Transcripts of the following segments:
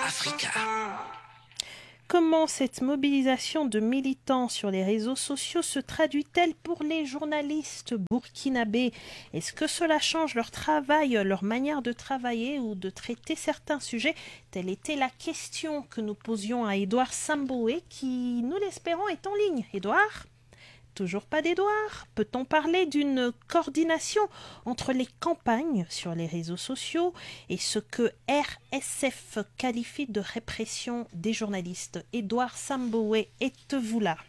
Africa. Comment cette mobilisation de militants sur les réseaux sociaux se traduit-elle pour les journalistes burkinabés? Est-ce que cela change leur travail, leur manière de travailler ou de traiter certains sujets? Telle était la question que nous posions à Edouard Samboué qui, nous l'espérons, est en ligne. Edouard ? Toujours pas d'Edouard. Peut-on parler d'une coordination entre les campagnes sur les réseaux sociaux et ce que RSF qualifie de répression des journalistes? Edouard Samboué, êtes-vous là?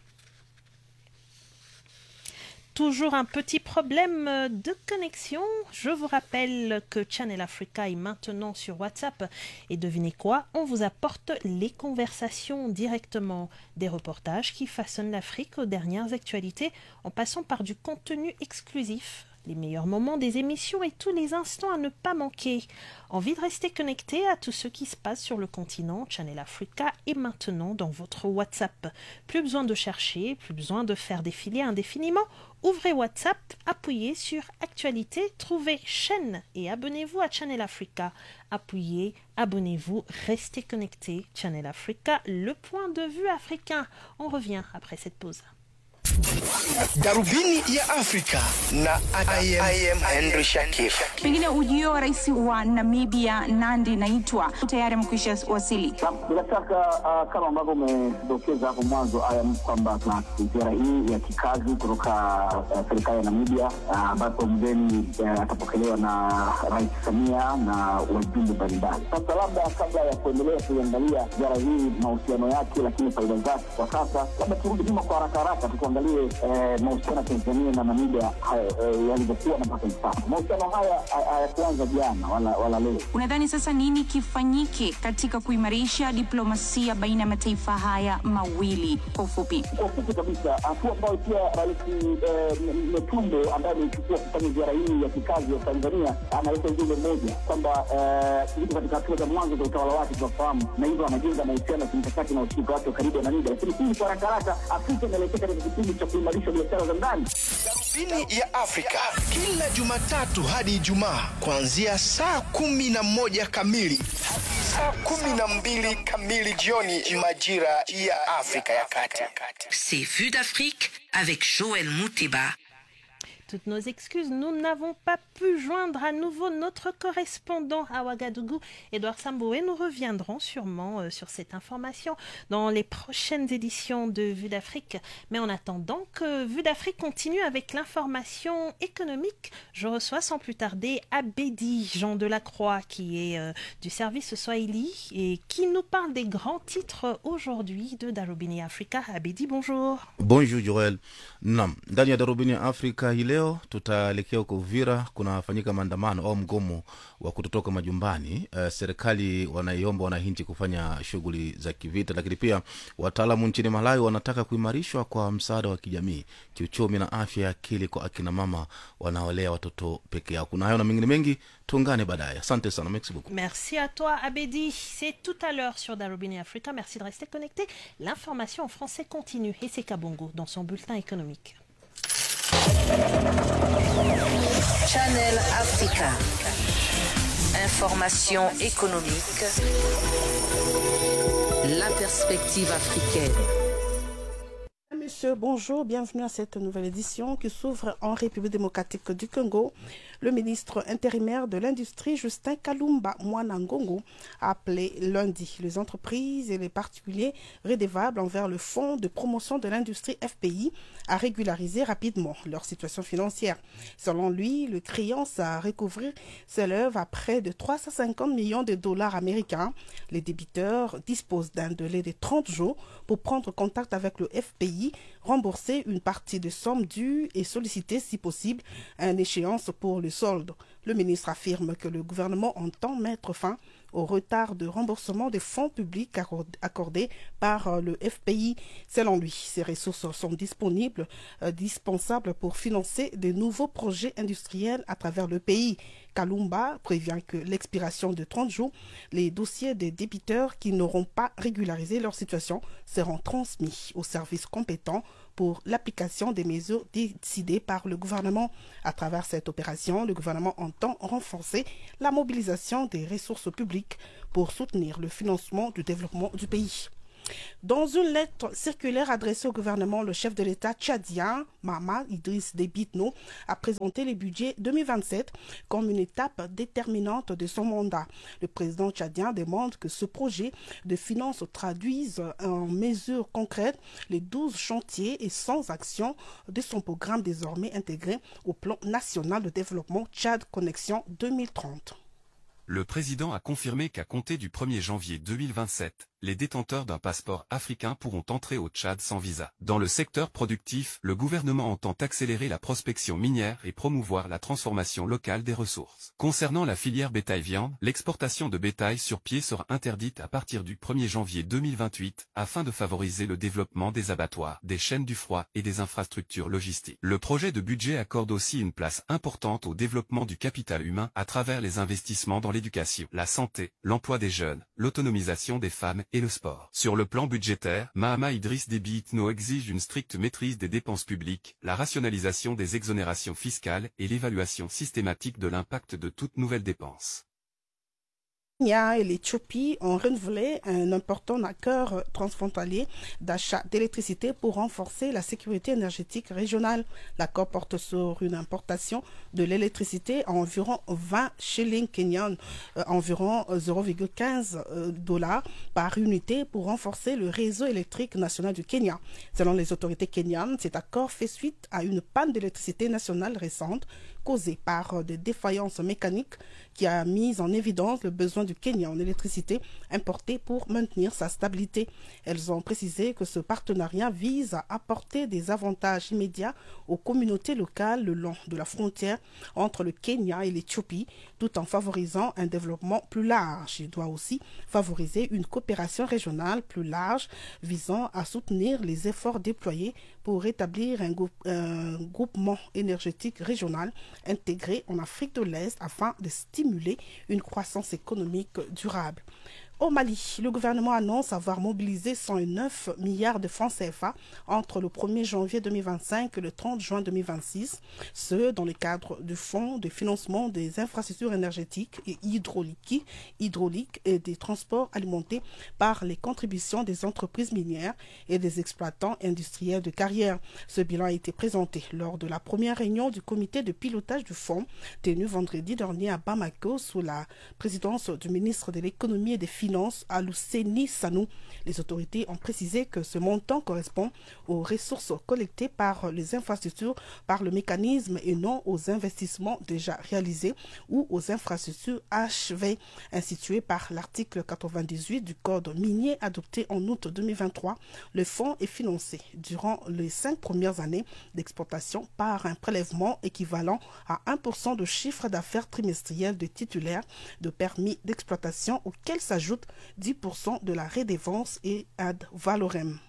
Toujours un petit problème de connexion. Je vous rappelle que Channel Africa est maintenant sur WhatsApp. Et devinez quoi? On vous apporte les conversations directement. Des reportages qui façonnent l'Afrique aux dernières actualités en passant par du contenu exclusif. Les meilleurs moments des émissions et tous les instants à ne pas manquer. Envie de rester connecté à tout ce qui se passe sur le continent? Channel Africa est maintenant dans votre WhatsApp. Plus besoin de chercher, plus besoin de faire défiler indéfiniment. Ouvrez WhatsApp, appuyez sur Actualité, trouvez chaîne et abonnez-vous à Channel Africa. Appuyez, abonnez-vous, restez connecté. Channel Africa, le point de vue africain. On revient après cette pause. Darubini ya Afrika na I am Henry Shakif. Pengine ujio wa rais wa Namibia Nandi Naitwa tayari mkwisha wasili. Bila shaka kama ambavyo umedokeza hapo mwanzo kwamba tuna ziara hii ya kikazi kutoka serikali ya Namibia ambapo mgeni atapokelewa na Rais Samia na wajumbe mbalimbali. Sasa labda kabla ya kuendelea kuangalia ziara hii mahusiano yake lakini faida zake kwa sasa, labda turudi nyuma kwa haraka tuangalie mahusiano ya Tanzania na Namibia yalivyokuwa na mpaka sasa. Mahusiano haya hayakuanza jana wala leo. Unadhani sasa nini kifanyike katika kuimarisha diplomasia baina ya mataifa haya mawili kwa ufupi? Kwa ufupi kabisa, hatua ambayo pia Rais Netumbo ambaye amechukua kufanya ziara hii ya kikazi ya Tanzania analeta ujumbe mmoja kwamba yuko katika hatua za mwanzo za utawala wake tunafahamu, na hivyo anajenga mahusiano ya kimkakati na ushirika wake karibu na Namibia. Lakini hii kwa haraka Afrika inaelekea katika kipindi cha kuimarisha biashara za ndani. Darubini ya Afrika kila Jumatatu hadi Ijumaa kuanzia saa 11 kamili hadi saa 12 kamili jioni majira ya Afrika ya Kati. C'est Vue d'Afrique avec Joël Mouteba. Toutes nos excuses, nous n'avons pas pu joindre à nouveau notre correspondant à Ouagadougou, Edouard Samboué. Nous reviendrons sûrement sur cette information dans les prochaines éditions de Vue d'Afrique. Mais en attendant que Vue d'Afrique continue avec l'information économique, je reçois sans plus tarder Abedi Jean Delacroix, qui est du service Swahili et qui nous parle des grands titres aujourd'hui de Darubini Africa. Abedi, bonjour. Bonjour Joël. Naam, ndani ya Darubini Afrika hii leo tutaelekea huko Uvira. Kunafanyika maandamano au mgomo wa kutotoka majumbani. Serikali wanaiomba wananchi kufanya shughuli za kivita, lakini pia wataalamu nchini Malawi wanataka kuimarishwa kwa msaada wa kijamii, kiuchumi na afya ya akili kwa akina mama wanaolea watoto peke yao. Kuna hayo na mengine mengi, tuungane baadaye. Asante sana, merci beaucoup. Merci à toi Abedi, c'est tout à l'heure sur Darubini Africa. Merci de rester connecté. L'information en français continue et c'est Kabongo dans son bulletin économique. Channel Africa. Information économique. La perspective africaine. Monsieur, bonjour, bienvenue à cette nouvelle édition qui s'ouvre en République démocratique du Congo. Le ministre intérimaire de l'Industrie, Justin Kalumba Mwanangongo, a appelé lundi les entreprises et les particuliers redevables envers le Fonds de promotion de l'industrie FPI à régulariser rapidement leur situation financière. Selon lui, le créance à recouvrir s'élève à près de 350 millions de dollars américains. Les débiteurs disposent d'un délai de 30 jours pour prendre contact avec le FPI, rembourser une partie des sommes dues et solliciter, si possible, une échéance pour le solde. Le ministre affirme que le gouvernement entend mettre fin au retard de remboursement des fonds publics accordés par le FPI. Selon lui, ces ressources sont dispensables pour financer de nouveaux projets industriels à travers le pays. Kalumba prévient que l'expiration de 30 jours, les dossiers des débiteurs qui n'auront pas régularisé leur situation seront transmis aux services compétents pour l'application des mesures décidées par le gouvernement. À travers cette opération, le gouvernement entend renforcer la mobilisation des ressources publiques pour soutenir le financement du développement du pays. Dans une lettre circulaire adressée au gouvernement, le chef de l'État tchadien, Mahamat Idriss Déby Itno, a présenté le budget 2027 comme une étape déterminante de son mandat. Le président tchadien demande que ce projet de finances traduise en mesures concrètes les 12 chantiers et 100 actions de son programme désormais intégré au plan national de développement Tchad Connexion 2030. Le président a confirmé qu'à compter du 1er janvier 2027, les détenteurs d'un passeport africain pourront entrer au Tchad sans visa. Dans le secteur productif, le gouvernement entend accélérer la prospection minière et promouvoir la transformation locale des ressources. Concernant la filière bétail-viande, l'exportation de bétail sur pied sera interdite à partir du 1er janvier 2028 afin de favoriser le développement des abattoirs, des chaînes du froid et des infrastructures logistiques. Le projet de budget accorde aussi une place importante au développement du capital humain à travers les investissements dans l'éducation, la santé, l'emploi des jeunes, l'autonomisation des femmes et le sport. Sur le plan budgétaire, Mahamat Idriss Déby Itno exige une stricte maîtrise des dépenses publiques, la rationalisation des exonérations fiscales et l'évaluation systématique de l'impact de toute nouvelle dépense. Kenya et l'Éthiopie ont renouvelé un important accord transfrontalier d'achat d'électricité pour renforcer la sécurité énergétique régionale. L'accord porte sur une importation de l'électricité à environ 20 shillings kenyans, environ 0,15 $ par unité pour renforcer le réseau électrique national du Kenya. Selon les autorités kenyanes, cet accord fait suite à une panne d'électricité nationale récente causée par des défaillances mécaniques qui a mis en évidence le besoin du Kenya en électricité importée pour maintenir sa stabilité. Elles ont précisé que ce partenariat vise à apporter des avantages immédiats aux communautés locales le long de la frontière entre le Kenya et l'Éthiopie, tout en favorisant un développement plus large. Il doit aussi favoriser une coopération régionale plus large visant à soutenir les efforts déployés pour établir un groupement énergétique régional intégré en Afrique de l'Est afin de stimuler une croissance économique durable. Au Mali, le gouvernement annonce avoir mobilisé 109 milliards de francs CFA entre le 1er janvier 2025 et le 30 juin 2026, ce dans le cadre du Fonds de financement des infrastructures énergétiques et hydrauliques et des transports alimentés par les contributions des entreprises minières et des exploitants industriels de carrière. Ce bilan a été présenté lors de la première réunion du comité de pilotage du fonds, tenue vendredi dernier à Bamako sous la présidence du ministre de l'économie et des finances Alouseni Sanou. Les autorités ont précisé que ce montant correspond aux ressources collectées par les infrastructures par le mécanisme et non aux investissements déjà réalisés ou aux infrastructures achevées, instituées par l'article 98 du Code minier adopté en août 2023. Le fonds est financé durant les 5 premières années d'exploitation par un prélèvement équivalent à 1% de chiffre d'affaires trimestriel de titulaires de permis d'exploitation auquel s'ajoute 10% de la redevance et ad valorem.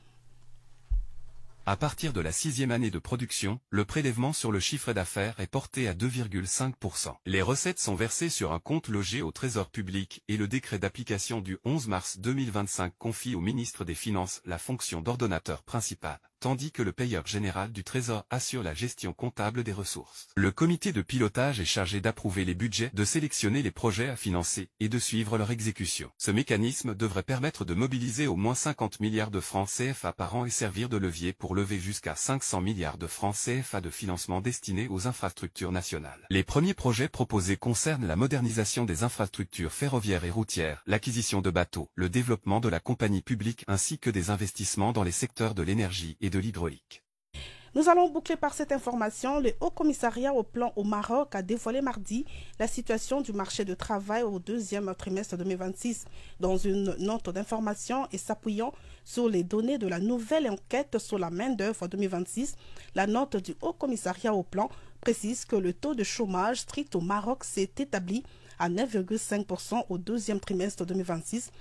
À partir de la 6e année de production, le prélèvement sur le chiffre d'affaires est porté à 2,5%. Les recettes sont versées sur un compte logé au Trésor public et le décret d'application du 11 mars 2025 confie au ministre des Finances la fonction d'ordonnateur principal, tandis que le payeur général du Trésor assure la gestion comptable des ressources. Le comité de pilotage est chargé d'approuver les budgets, de sélectionner les projets à financer et de suivre leur exécution. Ce mécanisme devrait permettre de mobiliser au moins 50 milliards de francs CFA par an et servir de levier pour lever jusqu'à 500 milliards de francs CFA de financement destinés aux infrastructures nationales. Les premiers projets proposés concernent la modernisation des infrastructures ferroviaires et routières, l'acquisition de bateaux, le développement de la compagnie publique ainsi que des investissements dans les secteurs de l'énergie et de l'hydraulique. Nous allons boucler par cette information. Le Haut Commissariat au Plan au Maroc a dévoilé mardi la situation du marché de travail au deuxième trimestre 2026. Dans une note d'information et s'appuyant sur les données de la nouvelle enquête sur la main-d'œuvre 2026, la note du Haut Commissariat au Plan précise que le taux de chômage strict au Maroc s'est établi à 9,5% au deuxième trimestre 2026,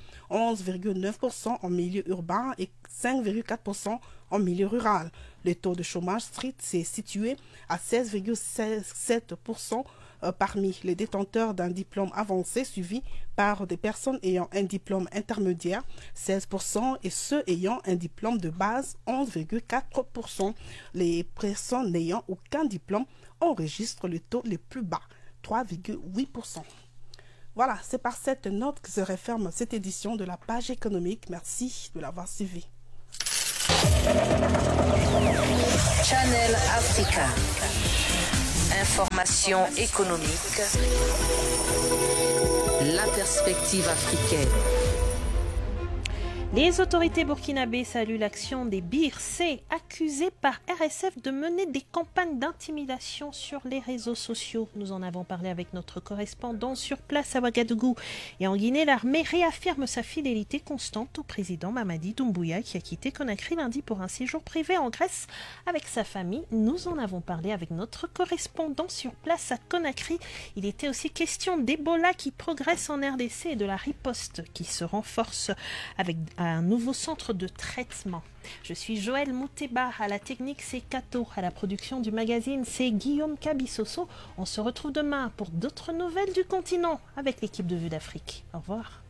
11,9% en milieu urbain et 5,4% en milieu rural. Le taux de chômage strict s'est situé à 16,7% parmi les détenteurs d'un diplôme avancé suivi par des personnes ayant un diplôme intermédiaire, 16%, et ceux ayant un diplôme de base, 11,4%. Les personnes n'ayant aucun diplôme enregistrent le taux le plus bas, 3,8%. Voilà, c'est par cette note que se referme cette édition de la page économique. Merci de l'avoir suivi. Channel Africa. Information économique. La perspective africaine. Les autorités burkinabées saluent l'action des BIRC, accusés par RSF de mener des campagnes d'intimidation sur les réseaux sociaux. Nous en avons parlé avec notre correspondant sur place à Ouagadougou. Et en Guinée, l'armée réaffirme sa fidélité constante au président Mamadi Doumbouya qui a quitté Conakry lundi pour un séjour privé en Grèce avec sa famille. Nous en avons parlé avec notre correspondant sur place à Conakry. Il était aussi question d'Ebola qui progresse en RDC et de la riposte qui se renforce avec un nouveau centre de traitement. Je suis Joël Mouteba, à la technique c'est Kato, à la production du magazine c'est Guillaume Kabissoso. On se retrouve demain pour d'autres nouvelles du continent avec l'équipe de Vue d'Afrique. Au revoir.